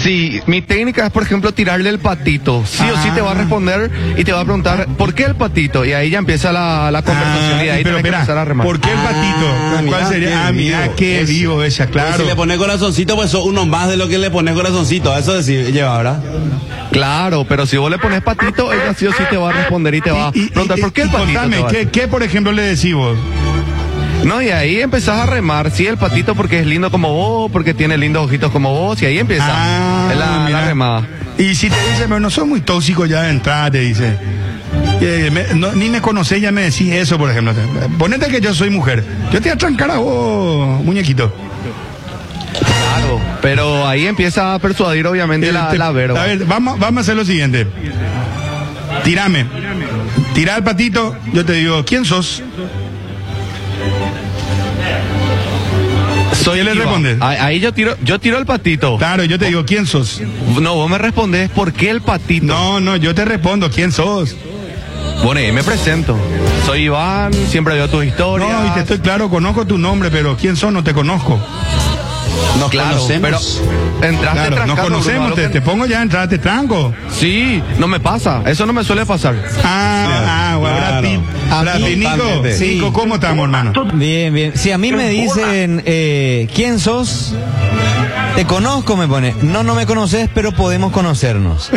Sí, mi técnica es, por ejemplo, tirarle el patito. Sí o sí te va a responder y te va a preguntar, ¿por qué el patito? Y ahí ya empieza la conversación y ahí pero tenés que empezar a remar. ¿Por qué el patito? ¿Cuál sería? Mira, qué vivo ella, claro. Si le pones corazoncito, pues sos uno más de lo que le pones corazoncito. A eso lleva, ¿verdad? Claro, pero si vos le pones patito, ella sí o sí te va a responder y te va a preguntar, ¿por qué el patito? Contame, ¿qué por ejemplo le decís vos? No, y ahí empezás a remar, sí, el patito porque es lindo como vos, porque tiene lindos ojitos como vos, y ahí empieza la remada. Y si te dice, pero no soy muy tóxico ya de entrada, te dice. Ni me conocés, ya me decís eso, por ejemplo. Ponete que yo soy mujer. Yo te voy a trancar a vos, muñequito. Claro, pero ahí empieza a persuadir obviamente la verba. A ver, vamos a hacer lo siguiente. Tira el patito, yo te digo, ¿quién sos? Soy ¿Qué le respondes? Ahí yo tiro el patito. Claro, yo te digo, ¿quién sos? No, vos me respondés, ¿por qué el patito? No, yo te respondo, ¿quién sos? Bueno, ahí me presento. Soy Iván, siempre veo tus historias. No, y te estoy claro, conozco tu nombre, pero ¿quién sos? No te conozco. Nos conocemos. Pero entraste claro, nos conocemos, te pongo ya, entraste tranco. Sí, no me pasa, eso no me suele pasar. Bueno, Nico, ¿cómo estamos, hermano? Bien. Si a mí me dicen, ¿quién sos? Te conozco, me pone. No me conoces, pero podemos conocernos.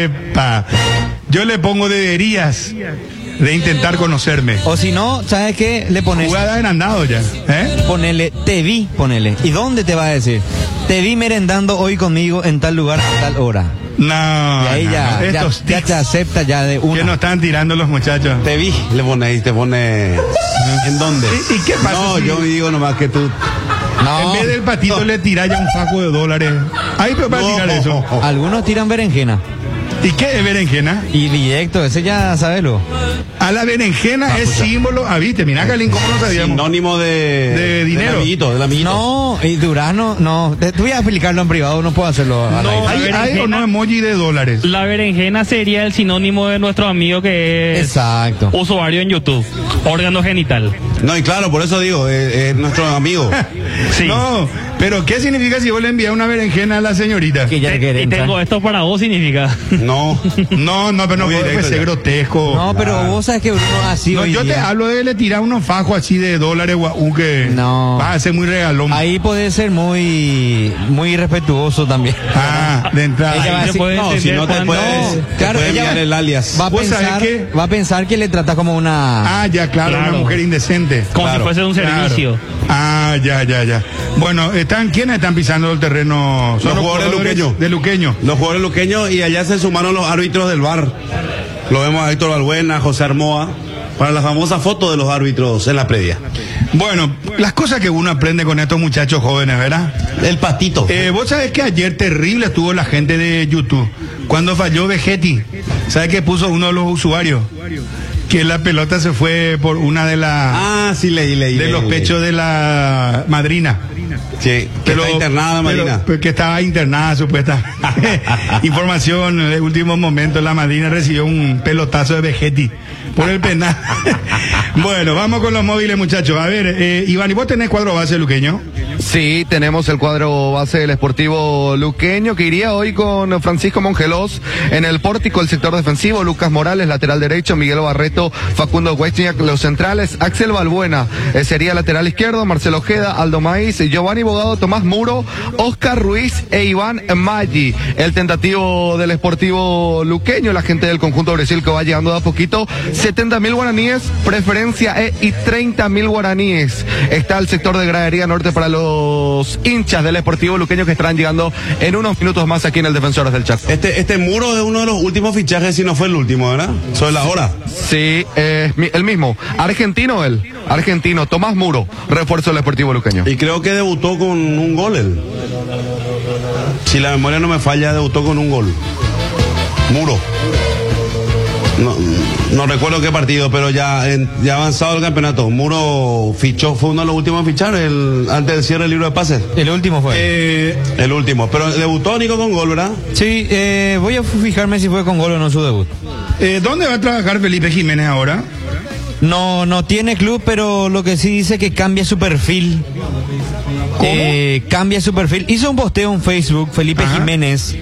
Yo le pongo deberías de intentar conocerme. O si no, ¿sabes qué? Le pones... Jugada en andado ya. Ponele, te vi, ponele. ¿Y dónde te va a decir? Te vi merendando hoy conmigo en tal lugar a tal hora. No. Y ahí ya te acepta ya de una. ¿Qué nos están tirando los muchachos? Te vi, le pone ¿en dónde? ¿Y qué pasa? No, yo digo nomás que tú... No. En vez del patito le tira ya un saco de dólares. Ahí para tirar eso. Algunos tiran berenjena. ¿Y qué es berenjena? Y directo, ese ya sabelo. A la berenjena es símbolo. ¿Viste? Mirá, Calín, ¿cómo no sabíamos? Sinónimo de dinero. Del amiguito. No, y durazno, no. Te voy a explicarlo en privado, no puedo hacerlo al aire. ¿Hay o no emoji de dólares? La berenjena sería el sinónimo de nuestro amigo que es exacto, usuario en YouTube. Órgano genital. No, y claro, por eso digo, es nuestro amigo. Sí. No, pero ¿qué significa si vos le envías una berenjena a la señorita? Que ya y tengo esto para vos, significa. No, pero no puede ser grotesco. No, pero vos sabes que Bruno así. No, yo te hablo de le tirar unos fajos así de dólares que no va a ser muy regalón. Ahí puede ser muy respetuoso también. De entrada. Ahí se puede si no te puedes, claro, te ella enviar el alias. Va a pensar que le trata como una... ya, claro, una mujer indecente. Como si fuese un servicio. Ya. Bueno, ¿quiénes están pisando el terreno? Son los jugadores de Luqueño. Los jugadores luqueños, y allá se sumaron los árbitros del VAR. Lo vemos a Héctor Balbuena, José Armoa, para la famosa foto de los árbitros en la previa. Bueno, las cosas que uno aprende con estos muchachos jóvenes, ¿verdad? El patito. Vos sabés que ayer terrible estuvo la gente de YouTube cuando falló Vegetti. ¿Sabés qué puso uno de los usuarios? Que la pelota se fue por una de las... sí, leí. De los pechos de la madrina. Sí, está internada, Marina. Que estaba internada, supuestamente. Información, en el último momento la madrina recibió un pelotazo de Vegetti por el penal. Bueno, vamos con los móviles, muchachos. A ver, Iván, ¿y vos tenés cuadro base luqueño? Sí, tenemos el cuadro base del Sportivo Luqueño, que iría hoy con Francisco Mongelós en el pórtico, el sector defensivo, Lucas Morales, lateral derecho, Miguel Barreto, Facundo Huesniak, los centrales, Axel Balbuena, sería lateral izquierdo, Marcelo Ojeda, Aldo Maíz, Giovanni Bogado, Tomás Muro, Oscar Ruiz e Iván Maggi. El tentativo del Sportivo Luqueño, la gente del conjunto Brasil que va llegando de a poquito, 70.000 guaraníes, preferencia y 30.000 guaraníes. Está el sector de gradería norte para los hinchas del Sportivo Luqueño que estarán llegando en unos minutos más aquí en el Defensores del Chaco. Este Muro es uno de los últimos fichajes, si no fue el último, ¿verdad? Sobre la hora. Sí, el mismo. Argentino, Tomás Muro, refuerzo del Sportivo Luqueño. Y creo que debutó con un gol él. Si la memoria no me falla, debutó con un gol. Muro. No recuerdo qué partido, pero ya avanzado el campeonato. Muro fichó, fue uno de los últimos en fichar antes del cierre del libro de pases. El último fue. El último, pero debutó Nico con gol, ¿verdad? Sí, voy a fijarme si fue con gol o no su debut. ¿Dónde va a trabajar Felipe Jiménez ahora? No tiene club, pero lo que sí dice que cambia su perfil. ¿Cómo? Cambia su perfil. Hizo un posteo en Facebook, Felipe Jiménez,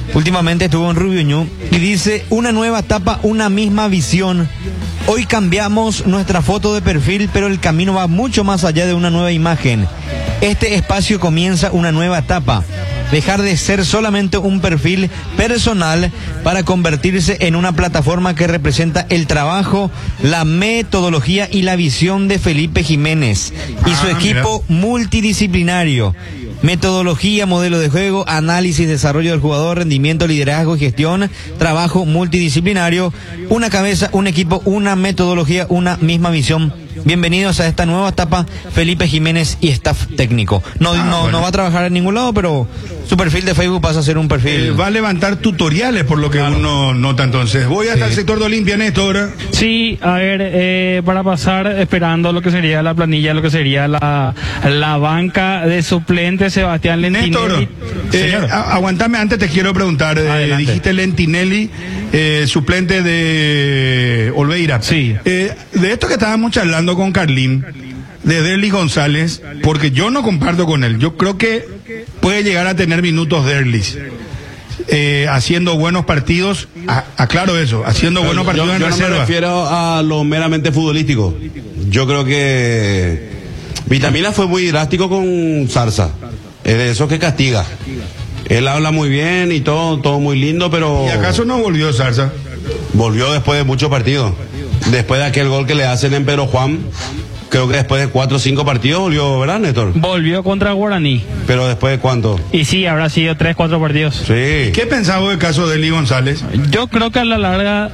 últimamente estuvo en Rubio Ñu, y dice: una nueva etapa, una misma visión. Hoy cambiamos nuestra foto de perfil, pero el camino va mucho más allá de una nueva imagen. Este espacio comienza una nueva etapa. Dejar de ser solamente un perfil personal para convertirse en una plataforma que representa el trabajo, la metodología y la visión de Felipe Jiménez y su equipo multidisciplinario. Metodología, modelo de juego, análisis, desarrollo del jugador, rendimiento, liderazgo y gestión, trabajo multidisciplinario, una cabeza, un equipo, una metodología, una misma visión. Bienvenidos a esta nueva etapa, Felipe Jiménez y staff técnico. No va a trabajar en ningún lado, pero su perfil de Facebook pasa a ser un perfil. Va a levantar tutoriales, por lo que uno nota entonces. Voy hasta el sector de Olimpia, Néstor. Sí, a ver, para pasar esperando lo que sería la planilla, lo que sería la banca de suplentes, Sebastián Lentinelli. Néstor, aguantame, antes te quiero preguntar. Dijiste Lentinelli, suplente de Olveira. Sí. De esto que estábamos charlando con Carlín, de Derlis González, porque yo no comparto con él. Yo creo que puede llegar a tener minutos Derlis. Haciendo buenos partidos, aclaro eso, haciendo buenos partidos en reserva. No me refiero a lo meramente futbolístico. Yo creo que Vitamina fue muy drástico con Zarza. Es de esos que castiga. Él habla muy bien y todo muy lindo, pero... ¿Y acaso no volvió Zarza? Volvió después de muchos partidos. Después de aquel gol que le hacen en Pedro Juan, creo que después de 4 o 5 partidos volvió, ¿verdad, Néstor? Volvió contra Guaraní. ¿Pero después de cuánto? Y sí, habrá sido 3, 4 partidos. Sí. ¿Qué pensaba del caso de Derlis González? Yo creo que a la larga,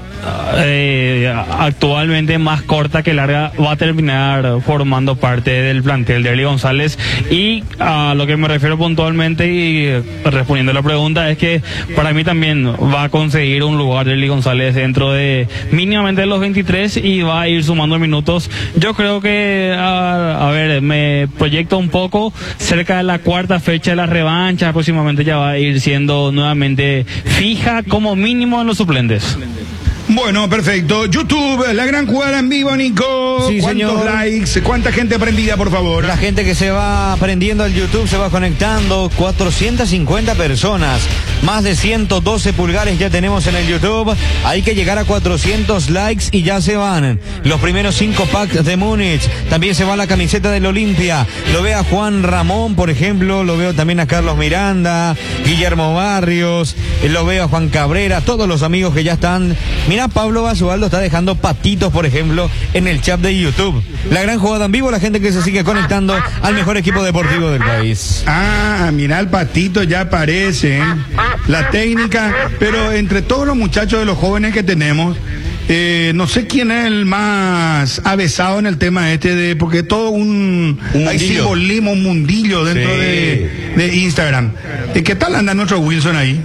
actualmente más corta que larga, va a terminar formando parte del plantel de Derlis González. Y a lo que me refiero puntualmente y respondiendo a la pregunta es que para mí también va a conseguir un lugar Derlis González dentro de mínimamente los 23 y va a ir sumando minutos. Yo creo que a ver, me proyecto un poco cerca de la 4ª fecha de la revancha, próximamente ya va a ir siendo nuevamente fija como mínimo en los suplentes. Bueno, perfecto. YouTube, la gran jugada en vivo, Nico. Sí, ¿Cuántos señor. likes? ¿Cuánta gente prendida, por favor? La gente que se va prendiendo al YouTube se va conectando, 450 personas, más de 112 pulgares ya tenemos en el YouTube. Hay que llegar a 400 likes y ya se van los primeros 5 packs de Múnich. También se va la camiseta del Olimpia. Lo ve a Juan Ramón, por ejemplo, lo veo también a Carlos Miranda, Guillermo Barrios, lo veo a Juan Cabrera, todos los amigos que ya están. Mira, Pablo Basualdo está dejando patitos, por ejemplo, en el chat de YouTube. La gran jugada en vivo, la gente que se sigue conectando al mejor equipo deportivo del país. Ah, mira, el patito ya aparece, ¿eh? La técnica, pero entre todos los muchachos de los jóvenes que tenemos, no sé quién es el más avesado en el tema de, porque todo hay simbolismo, un mundillo dentro de Instagram. ¿Qué tal anda nuestro Wilson ahí?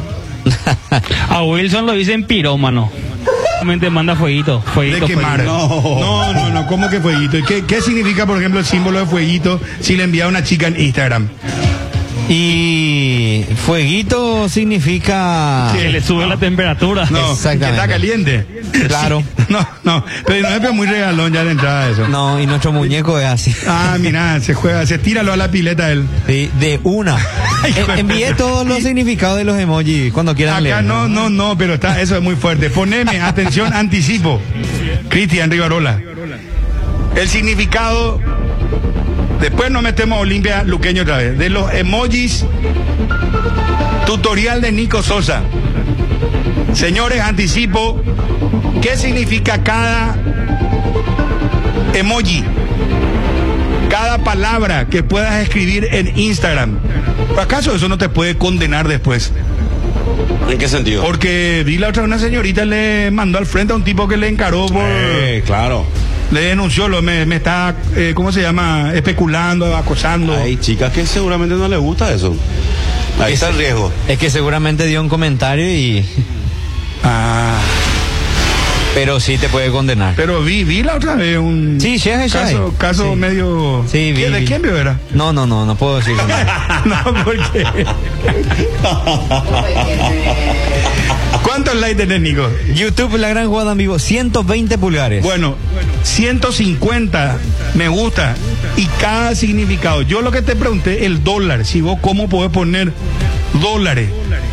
A Wilson lo dicen pirómano. Manda fueguito. De quemar. No, ¿cómo que fueguito? ¿Qué significa, por ejemplo, el símbolo de fueguito si le envía a una chica en Instagram? Y fueguito significa que le sube la temperatura. No, exactamente. Que está caliente. Claro. No, pero no es muy regalón ya de entrada eso. No, y nuestro muñeco es así. Ah, mira, se tíralo a la pileta él. De una. Envié todos los significados de los emojis cuando quieran leer. Acá no, pero eso es muy fuerte. Poneme, atención, anticipo. Cristian Rivarola. El significado, después nos metemos a Olimpia Luqueño otra vez, de los emojis, tutorial de Nico Sosa. Señores, anticipo, ¿qué significa cada emoji? Cada palabra que puedas escribir en Instagram. ¿Acaso eso no te puede condenar después? ¿En qué sentido? Porque vi la otra vez una señorita le mandó al frente a un tipo que le encaró por... claro. Le denunció, me está, ¿cómo se llama? Especulando, acosando. Hay chicas que seguramente no les gusta eso. Ahí está el riesgo. Es que seguramente dio un comentario y... Pero sí te puede condenar. Pero vi la otra vez un... Sí, caso sí. Medio... Sí, vi. ¿De quién vio era? No puedo decir. No, porque... ¿Cuántos likes tenés, Nico? YouTube, la gran jugada en vivo, 120 pulgares. Bueno, 150 me gusta y cada significado. Yo lo que te pregunté, el dólar, si vos cómo podés poner dólares.